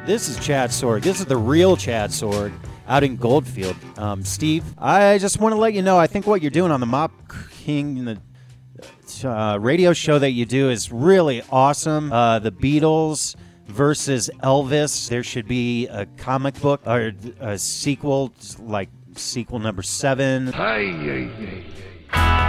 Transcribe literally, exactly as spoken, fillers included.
This is Chad Sorg. This is the real Chad Sorg out in Goldfield. Um, Steve, I just want to let you know, I think what you're doing on the Mop King, the uh, radio show that you do is really awesome. Uh, the Beatles versus Elvis. There should be a comic book or a sequel, like sequel number seven. Hi,